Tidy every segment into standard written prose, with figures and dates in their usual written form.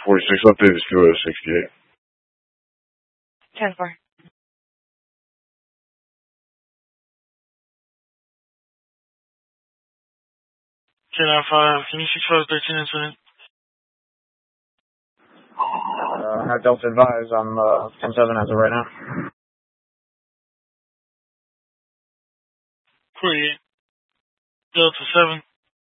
46 update is still at 68. 10-4. Can you 6513 incident? Have Delta advise, I'm 10-7 as of right now. 48. Delta 7.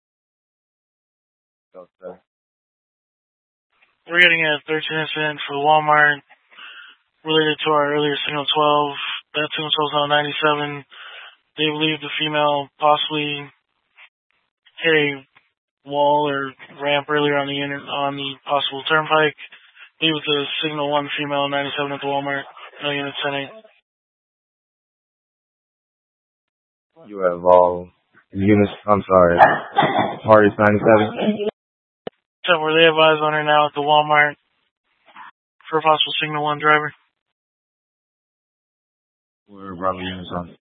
Delta. We're getting a 13 incident for Walmart related to our earlier signal 12. That signal 12 is now 97. They believe the female possibly hit a wall or ramp earlier on the unit on the possible turnpike. He was a signal 1 female 97 at the Walmart. No unit 10-8. You have all units, I'm sorry, parties 97. So were they advised on her now at the Walmart for a possible signal 1 driver? We're probably units on.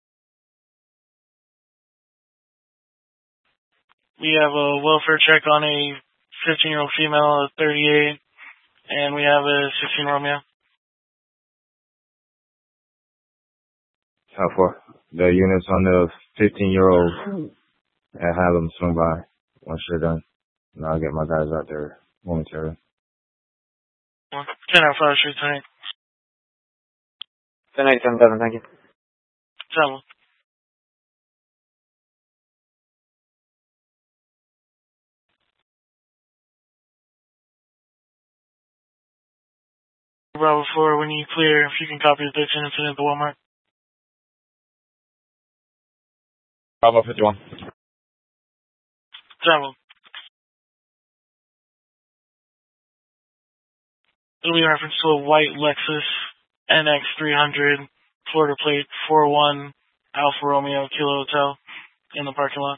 We have a welfare check on a 15-year-old female at 38, and we have a 16 Romeo. How far? The units on the 15-year-old, and have them swing by once you're done. And I'll get my guys out there momentarily. 10-5, shoot 10-8. 10-8, 10-7, thank you. 10-1. Bravo 4, when you clear, if you can copy the 13 incident at the Walmart. Bravo 51. 10-1. It'll be in reference to a white Lexus NX300, Florida plate 41 Alfa Romeo Kilo Hotel in the parking lot.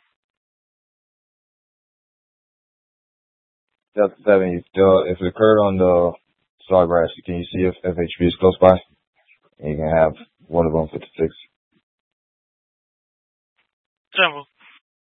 Delta 7, you still, if it occurred on the Sawgrass, can you see if FHB is close by? And you can have one of them 56. 10-1.